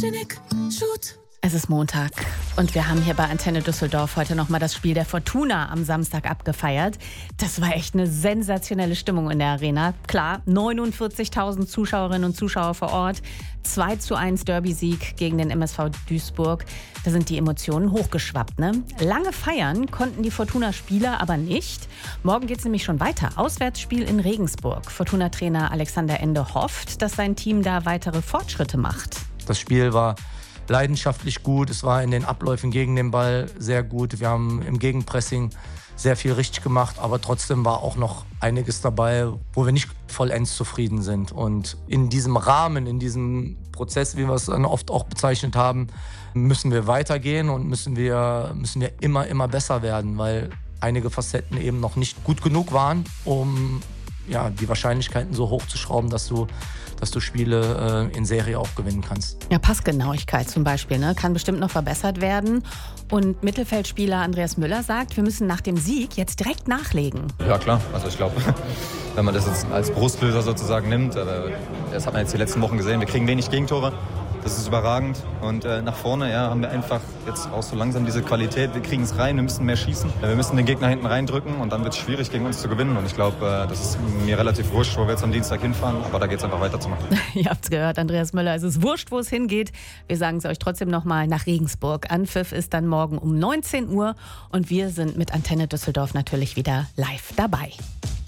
Es ist Montag und wir haben hier bei Antenne Düsseldorf heute nochmal das Spiel der Fortuna am Samstag abgefeiert. Das war echt eine sensationelle Stimmung in der Arena. Klar, 49.000 Zuschauerinnen und Zuschauer vor Ort. 2:1 Derby-Sieg gegen den MSV Duisburg. Da sind die Emotionen hochgeschwappt, ne? Lange feiern konnten die Fortuna-Spieler aber nicht. Morgen geht es nämlich schon weiter. Auswärtsspiel in Regensburg. Fortuna-Trainer Alexander Ende hofft, dass sein Team da weitere Fortschritte macht. Das Spiel war leidenschaftlich gut. Es war in den Abläufen gegen den Ball sehr gut. Wir haben im Gegenpressing sehr viel richtig gemacht, aber trotzdem war auch noch einiges dabei, wo wir nicht vollends zufrieden sind. Und in diesem Rahmen, in diesem Prozess, wie wir es dann oft auch bezeichnet haben, müssen wir weitergehen und müssen wir immer besser werden, weil einige Facetten eben noch nicht gut genug waren, um die Wahrscheinlichkeiten so hochzuschrauben, dass du Spiele in Serie auch gewinnen kannst. Ja, Passgenauigkeit zum Beispiel, ne? Kann bestimmt noch verbessert werden. Und Mittelfeldspieler Andreas Müller sagt, wir müssen nach dem Sieg jetzt direkt nachlegen. Ja klar, also ich glaube, wenn man das jetzt als Brustlöser sozusagen nimmt, das hat man jetzt die letzten Wochen gesehen, wir kriegen wenig Gegentore. Das ist überragend und nach vorne haben wir einfach jetzt auch so langsam diese Qualität, wir kriegen es rein, wir müssen mehr schießen, wir müssen den Gegner hinten reindrücken und dann wird es schwierig gegen uns zu gewinnen und ich glaube, das ist mir relativ wurscht, wo wir jetzt am Dienstag hinfahren, aber da geht es einfach weiterzumachen. Ihr habt's gehört, Andreas Müller, es ist wurscht, wo es hingeht. Wir sagen es euch trotzdem nochmal nach Regensburg. Anpfiff ist dann morgen um 19 Uhr und wir sind mit Antenne Düsseldorf natürlich wieder live dabei.